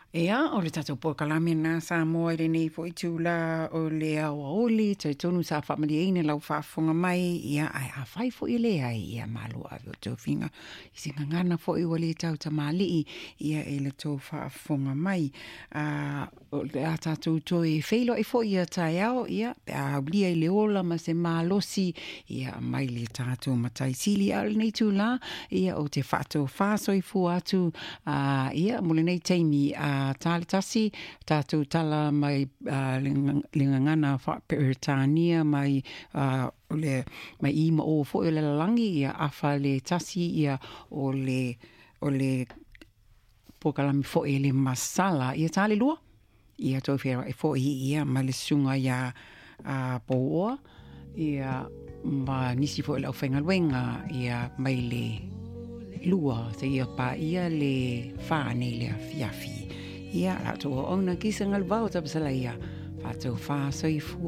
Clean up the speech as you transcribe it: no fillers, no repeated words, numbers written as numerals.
Ea, o le tatou pokalame na sa moa i le nei fo i tūla o le awa oli, tai tonu sa whamari eine lau whaafonga mai, ia ai a whai fo i le ai, ia malu awe o tau whinga, i singa ngana fo i wale tau ta mali, ia e le tau whaafonga mai, o le a tatou toi whailo i fo ia tai au, ia, pe a lia i le ola ma se malosi, ia mai le tatou matai sili a le nei tūla, ia o te whaatou whaaso i fu atu, ia mule nei teimi, tali tasi, tātou tala mai linga ngana whaperitania mai mai ima o fo i le lalangi ia awha le tasi ia o le pokalami fo i le masala ia tali lua ia tau whiara e fo i ia ma le sunga ia poa ia ma nisi fo i lau whengaluenga ia mai le lua te ia pa ia le whāne le fiafi ia rato o ona kisa ngal vau tapasala ia whātou whāsoi fu